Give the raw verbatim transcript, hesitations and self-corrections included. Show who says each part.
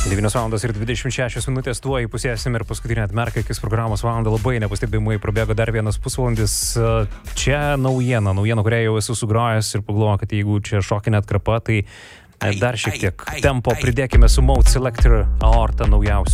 Speaker 1: devynios valandos ir dvidešimt šešios minutės tuo įpusėsim ir paskutinę atmerką akis programos valandą labai nepastebimai prabėgo dar vienas pusvalandis. Čia naujiena, naujiena, kurią jau esu sugrojęs ir pagalvoju, kad jeigu čia šokinė atkarpa, tai dar šiek tiek tempo pridėkime su Mode Selector Aorta naujausiu.